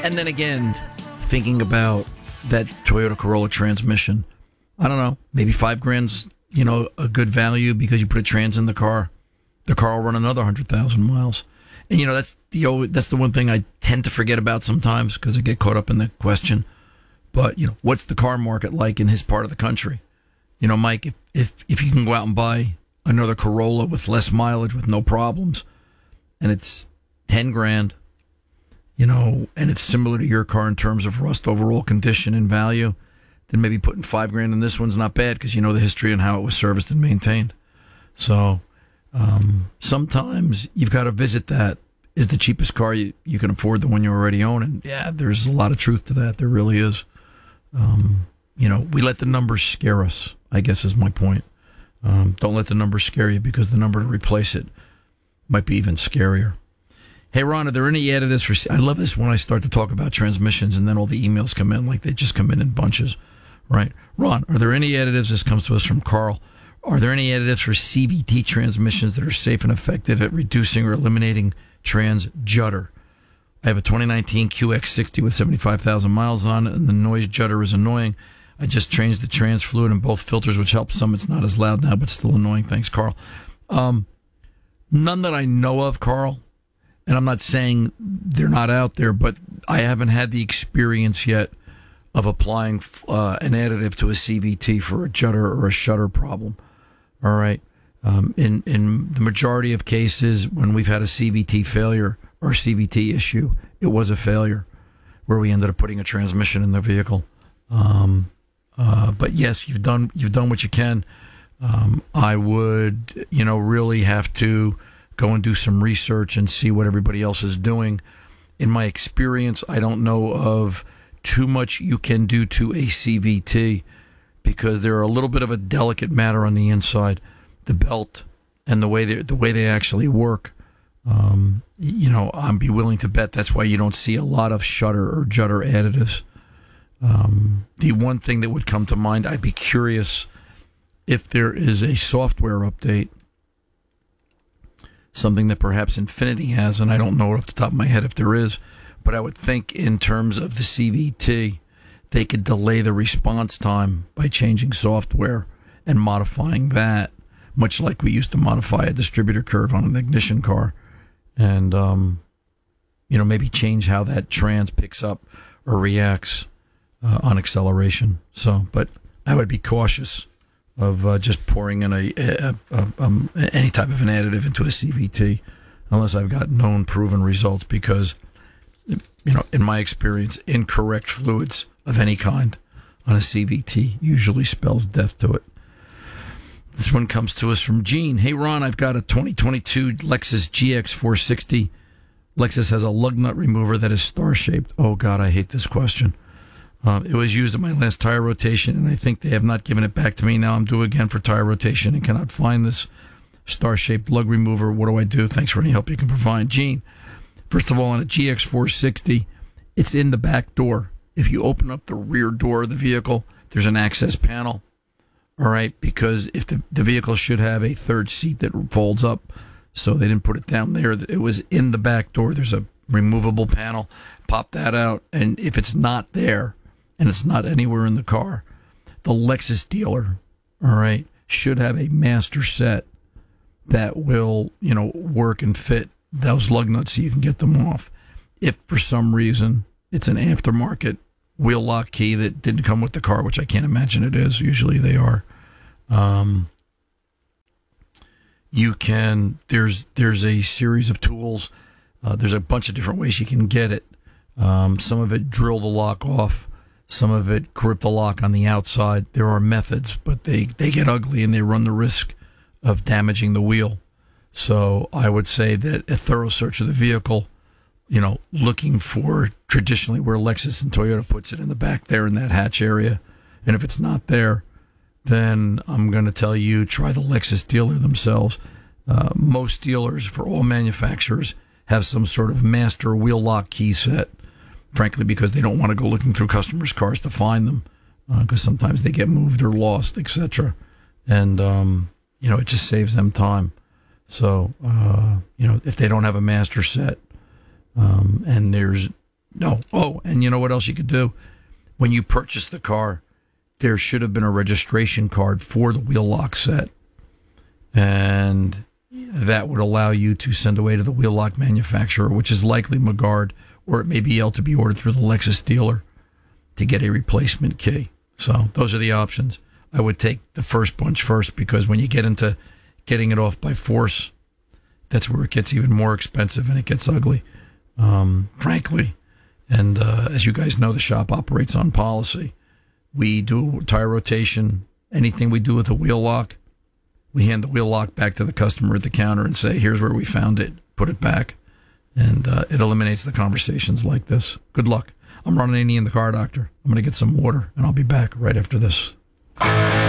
And then again, thinking about that Toyota Corolla transmission, I don't know, maybe $5,000's, a good value because you put a trans in the car. The car will run another 100,000 miles. And, that's the one thing I tend to forget about sometimes because I get caught up in the question. But, what's the car market like in his part of the country? Mike, if you can go out and buy another Corolla with less mileage with no problems, and it's $10,000, and it's similar to your car in terms of rust, overall condition, and value, then maybe putting $5,000 in this one's not bad because you know the history and how it was serviced and maintained. So sometimes you've got to visit that. Is the cheapest car you can afford the one you already own? And yeah, there's a lot of truth to that. There really is. We let the numbers scare us, I guess is my point. Don't let the numbers scare you because the number to replace it might be even scarier. Hey, Ron, are there any additives for... I love this when I start to talk about transmissions and then all the emails come in like they just come in bunches, right? Ron, are there any additives? This comes to us from Carl. Are there any additives for CVT transmissions that are safe and effective at reducing or eliminating trans judder? I have a 2019 QX60 with 75,000 miles on it, and the noise judder is annoying. I just changed the trans fluid in both filters, which helps some. It's not as loud now, but still annoying. Thanks, Carl. None that I know of, Carl. And I'm not saying they're not out there, but I haven't had the experience yet of applying an additive to a CVT for a judder or a shutter problem. All right. In the majority of cases, when we've had a CVT failure or CVT issue, it was a failure where we ended up putting a transmission in the vehicle. But yes, you've done what you can. I would, really have to go and do some research and see what everybody else is doing. In my experience, I don't know of too much you can do to a CVT because they're a little bit of a delicate matter on the inside, the belt and the way they actually work. I'd be willing to bet that's why you don't see a lot of shutter or judder additives. The one thing that would come to mind, I'd be curious if there is a software update, something that perhaps Infiniti has, and I don't know off the top of my head if there is, but I would think in terms of the CVT, they could delay the response time by changing software and modifying that, much like we used to modify a distributor curve on an ignition car, and maybe change how that trans picks up or reacts on acceleration. So, but I would be cautious of just pouring in any type of an additive into a CVT unless I've got known proven results because, in my experience, incorrect fluids of any kind on a CVT usually spells death to it. This one comes to us from Gene. Hey, Ron, I've got a 2022 Lexus GX 460. Lexus has a lug nut remover that is star-shaped. Oh, God, I hate this question. It was used at my last tire rotation, and I think they have not given it back to me. Now I'm due again for tire rotation and cannot find this star-shaped lug remover. What do I do? Thanks for any help you can provide. Gene, first of all, on a GX 460, it's in the back door. If you open up the rear door of the vehicle, there's an access panel, all right, because if the vehicle should have a third seat that folds up, so they didn't put it down there. It was in the back door. There's a removable panel. Pop that out, and if it's not there, and it's not anywhere in the car, the Lexus dealer, all right, should have a master set that will, work and fit those lug nuts so you can get them off. If for some reason it's an aftermarket wheel lock key that didn't come with the car, which I can't imagine it is, usually they are, there's a series of tools. There's a bunch of different ways you can get it. Some of it drill the lock off. Some of it grip the lock on the outside. There are methods, but they get ugly and they run the risk of damaging the wheel. So I would say that a thorough search of the vehicle, looking for traditionally where Lexus and Toyota puts it in the back there in that hatch area. And if it's not there, then I'm going to tell you, try the Lexus dealer themselves. Most dealers for all manufacturers have some sort of master wheel lock key set. Frankly, because they don't want to go looking through customers' cars to find them, because sometimes they get moved or lost, etc. And, it just saves them time. So, if they don't have a master set, and there's No. Oh, and you know what else you could do? When you purchase the car, there should have been a registration card for the wheel lock set. And that would allow you to send away to the wheel lock manufacturer, which is likely Magard, or it may be able to be ordered through the Lexus dealer to get a replacement key. So those are the options. I would take the first bunch first, because when you get into getting it off by force, that's where it gets even more expensive and it gets ugly, frankly. And as you guys know, the shop operates on policy. We do tire rotation. Anything we do with a wheel lock, we hand the wheel lock back to the customer at the counter and say, here's where we found it, put it back. And it eliminates the conversations like this. Good luck. I'm running in the car, doctor. I'm going to get some water, and I'll be back right after this.